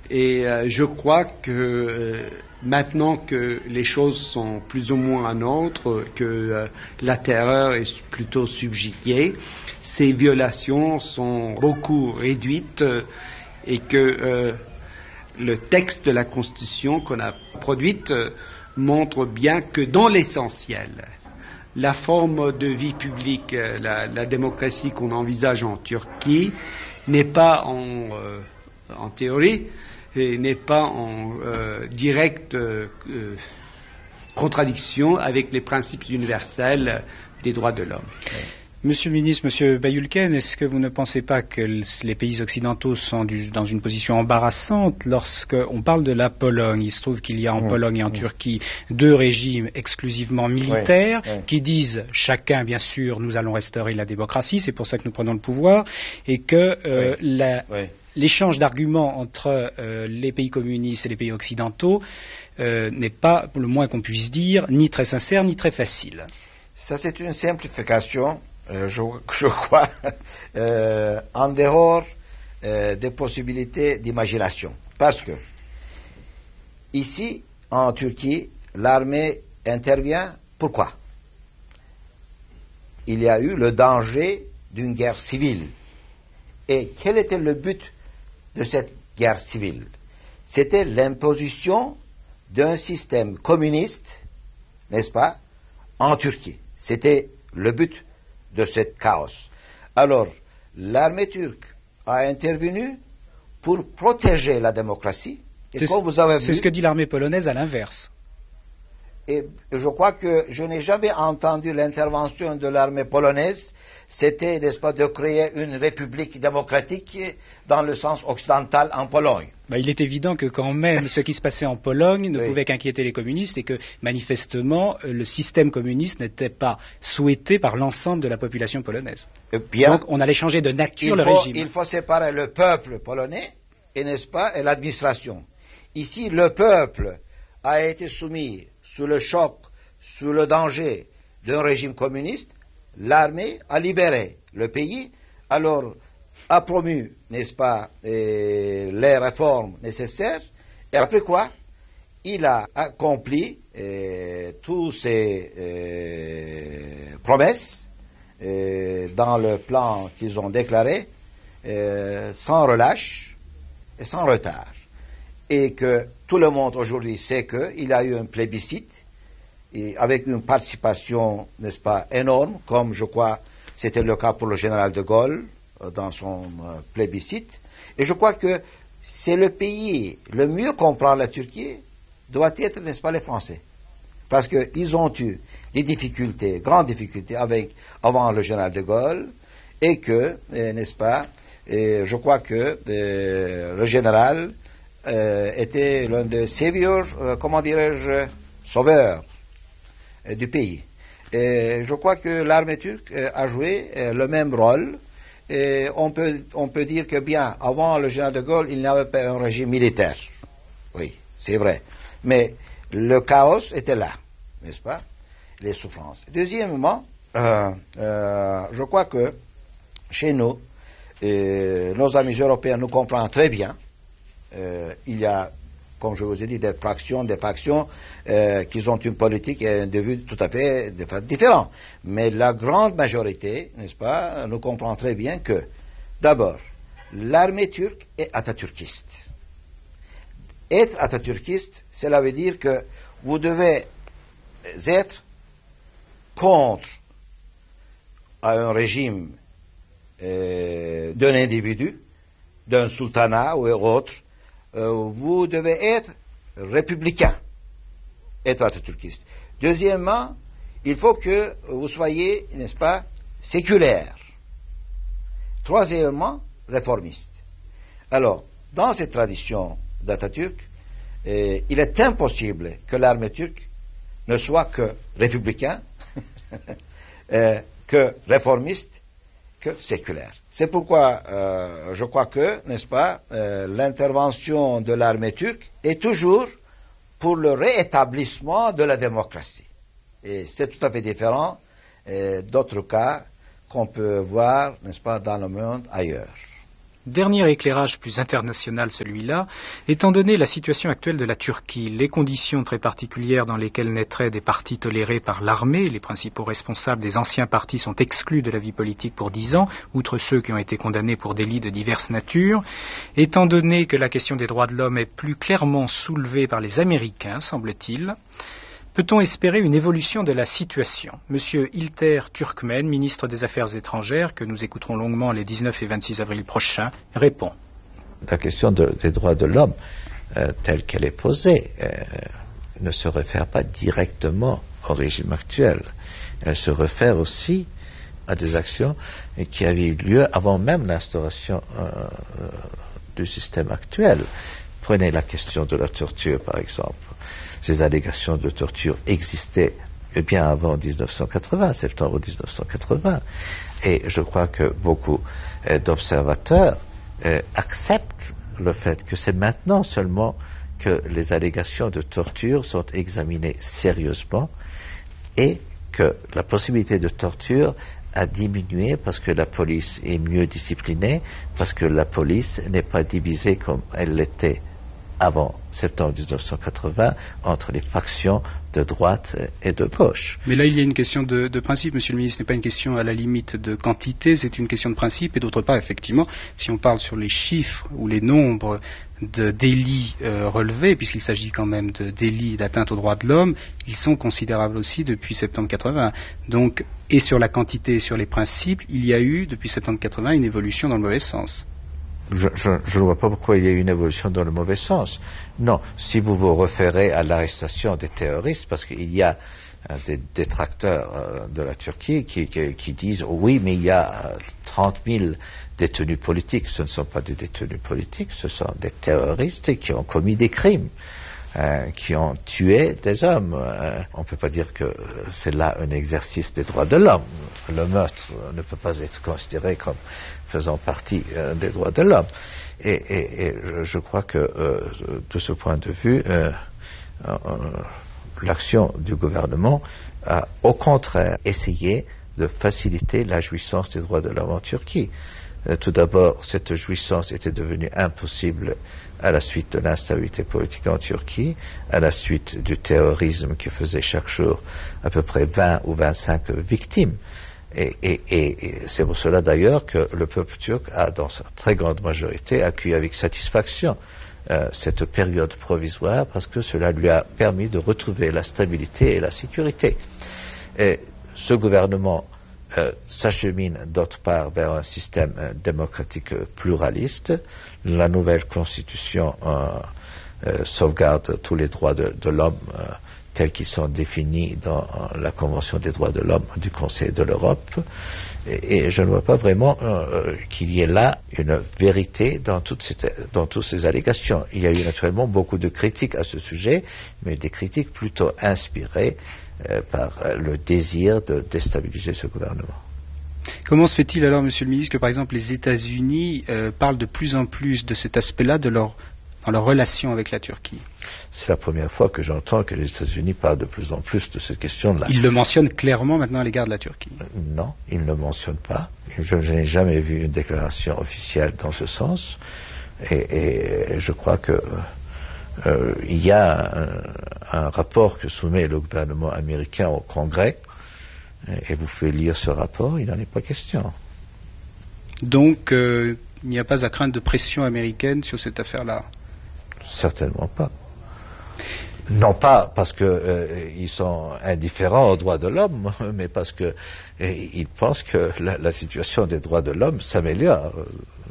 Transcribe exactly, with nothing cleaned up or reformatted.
Et euh, je crois que euh, maintenant que les choses sont plus ou moins en ordre, que euh, la terreur est plutôt subjuguée, ces violations sont beaucoup réduites euh, et que euh, le texte de la Constitution qu'on a produite euh, montre bien que dans l'essentiel, la forme de vie publique, euh, la, la démocratie qu'on envisage en Turquie n'est pas en, euh, en théorie, et n'est pas en euh, directe euh, euh, contradiction avec les principes universels des droits de l'homme. Monsieur le ministre, Monsieur Bayülken, est-ce que vous ne pensez pas que les pays occidentaux sont du, dans une position embarrassante lorsqu'on parle de la Pologne? Il se trouve qu'il y a en mmh, Pologne et en mmh. Turquie deux régimes exclusivement militaires oui, oui. qui disent chacun, bien sûr, nous allons restaurer la démocratie, c'est pour ça que nous prenons le pouvoir, et que euh, oui, la... Oui. l'échange d'arguments entre euh, les pays communistes et les pays occidentaux euh, n'est pas, pour le moins qu'on puisse dire, ni très sincère ni très facile. Ça, c'est une simplification, euh, je, je crois, euh, en dehors euh, des possibilités d'imagination. Parce que, ici, en Turquie, l'armée intervient. Pourquoi? Il y a eu le danger d'une guerre civile. Et quel était le but de cette guerre civile? C'était l'imposition d'un système communiste, n'est-ce pas, en Turquie. C'était le but de ce chaos. Alors, l'armée turque a intervenu pour protéger la démocratie. Et c'est, comme vous avez c'est vu, ce que dit l'armée polonaise à l'inverse. Et je crois que je n'ai jamais entendu l'intervention de l'armée polonaise. C'était, n'est-ce pas, de créer une république démocratique dans le sens occidental en Pologne. Bah, il est évident que quand même ce qui se passait en Pologne ne oui. pouvait qu'inquiéter les communistes et que manifestement le système communiste n'était pas souhaité par l'ensemble de la population polonaise. Bien, donc on allait changer de nature il le faut, régime. Il faut séparer le peuple polonais et, n'est-ce pas, et l'administration. Ici, le peuple a été soumis sous le choc, sous le danger d'un régime communiste. L'armée a libéré le pays, alors a promu, n'est-ce pas, eh, les réformes nécessaires, et après quoi, il a accompli eh, toutes ses eh, promesses eh, dans le plan qu'ils ont déclaré, eh, sans relâche et sans retard. Et que tout le monde aujourd'hui sait qu'il y a eu un plébiscite, et avec une participation, n'est-ce pas, énorme, comme je crois c'était le cas pour le général de Gaulle euh, dans son euh, plébiscite. Et je crois que c'est le pays le mieux comprendre la Turquie doit être, n'est-ce pas, les Français. Parce qu'ils ont eu des difficultés, grandes difficultés avec, avant le général de Gaulle, et que, euh, n'est-ce pas, et je crois que euh, le général euh, était l'un des saviors, euh, comment dirais-je, sauveurs du pays. Et je crois que l'armée turque a joué le même rôle. Et on peut, on peut dire que bien, avant le général de Gaulle, il n'y avait pas un régime militaire. Oui, c'est vrai. Mais le chaos était là, n'est-ce pas? Les souffrances. Deuxièmement, euh, euh, je crois que chez nous, euh, nos amis européens nous comprennent très bien. Euh, il y a, comme je vous ai dit, des fractions, des factions euh, qui ont une politique et un de vue tout à fait différents. Mais la grande majorité, n'est-ce pas, nous comprend très bien que, d'abord, l'armée turque est atatürkiste. Être atatürkiste, cela veut dire que vous devez être contre un régime euh, d'un individu, d'un sultanat ou autre. Euh, vous devez être républicain, être atatürkiste. Deuxièmement, il faut que vous soyez, n'est-ce pas, séculaire. Troisièmement, réformiste. Alors, dans cette tradition d'Atatürk, euh, il est impossible que l'armée turque ne soit que républicain, euh, que réformiste, que séculaire. C'est pourquoi euh, je crois que, n'est-ce pas, euh, l'intervention de l'armée turque est toujours pour le réétablissement de la démocratie. Et c'est tout à fait différent euh, d'autres cas qu'on peut voir, n'est-ce pas, dans le monde ailleurs. Dernier éclairage plus international, celui-là, étant donné la situation actuelle de la Turquie, les conditions très particulières dans lesquelles naîtraient des partis tolérés par l'armée, les principaux responsables des anciens partis sont exclus de la vie politique pour dix ans, outre ceux qui ont été condamnés pour délits de diverses natures, étant donné que la question des droits de l'homme est plus clairement soulevée par les Américains, semble-t-il, peut-on espérer une évolution de la situation? Monsieur Ilter Türkmen, ministre des Affaires étrangères, que nous écouterons longuement les dix-neuf et vingt-six avril prochains, répond. La question de, des droits de l'homme, euh, telle qu'elle est posée, euh, ne se réfère pas directement au régime actuel. Elle se réfère aussi à des actions qui avaient eu lieu avant même l'instauration euh, du système actuel. Prenez la question de la torture, par exemple. Ces allégations de torture existaient bien avant dix-neuf cent quatre-vingts, septembre dix-neuf cent quatre-vingts. Et je crois que beaucoup euh, d'observateurs euh, acceptent le fait que c'est maintenant seulement que les allégations de torture sont examinées sérieusement et que la possibilité de torture a diminué parce que la police est mieux disciplinée, parce que la police n'est pas divisée comme elle l'était avant septembre dix-neuf cent quatre-vingts entre les factions de droite et de gauche. Mais là, il y a une question de, de principe, monsieur le ministre. Ce n'est pas une question à la limite de quantité, c'est une question de principe. Et d'autre part, effectivement, si on parle sur les chiffres ou les nombres de délits euh, relevés, puisqu'il s'agit quand même de délits d'atteinte aux droits de l'homme, ils sont considérables aussi depuis septembre quatre-vingts. Donc, et sur la quantité et sur les principes, il y a eu, depuis septembre quatre-vingts, une évolution dans le mauvais sens. Je, je, je ne vois pas pourquoi il y a eu une évolution dans le mauvais sens. Non, si vous vous référez à l'arrestation des terroristes, parce qu'il y a euh, des détracteurs euh, de la Turquie qui, qui, qui disent oh, oui, mais il y a euh, trente mille détenus politiques. Ce ne sont pas des détenus politiques, ce sont des terroristes qui ont commis des crimes, euh, qui ont tué des hommes. Euh, on ne peut pas dire que c'est là un exercice des droits de l'homme. Le meurtre ne peut pas être considéré comme faisant partie euh, des droits de l'homme. Et, et, et je crois que, euh, de ce point de vue, euh, euh, l'action du gouvernement a, au contraire, essayé de faciliter la jouissance des droits de l'homme en Turquie. Euh, tout d'abord, cette jouissance était devenue impossible à la suite de l'instabilité politique en Turquie, à la suite du terrorisme qui faisait chaque jour à peu près vingt ou vingt-cinq victimes. Et, et, et c'est pour cela d'ailleurs que le peuple turc a, dans sa très grande majorité, accueilli avec satisfaction euh, cette période provisoire parce que cela lui a permis de retrouver la stabilité et la sécurité. Et ce gouvernement euh, s'achemine d'autre part vers un système euh, démocratique euh, pluraliste. La nouvelle constitution euh, euh, sauvegarde tous les droits de, de l'homme euh, tels qu'ils sont définis dans la Convention des droits de l'homme du Conseil de l'Europe. Et, et je ne vois pas vraiment euh, qu'il y ait là une vérité dans toutes, ces, dans toutes ces allégations. Il y a eu naturellement beaucoup de critiques à ce sujet, mais des critiques plutôt inspirées euh, par euh, le désir de déstabiliser ce gouvernement. Comment se fait-il alors, monsieur le ministre, que par exemple les États-Unis euh, parlent de plus en plus de cet aspect-là de leur, dans leur relation avec la Turquie? C'est la première fois que j'entends que les États-Unis parlent de plus en plus de cette question-là. Ils le mentionnent clairement maintenant à l'égard de la Turquie. Non, ils ne le mentionnent pas. Je, je n'ai jamais vu une déclaration officielle dans ce sens. Et, et je crois que euh, il y a un, un rapport que soumet le gouvernement américain au Congrès. Et vous pouvez lire ce rapport, il n'en est pas question. Donc, euh, il n'y a pas à craindre de pression américaine sur cette affaire-là? Certainement pas. Non pas parce qu'ils euh, sont indifférents aux droits de l'homme, mais parce qu'ils pensent que la, la situation des droits de l'homme s'améliore.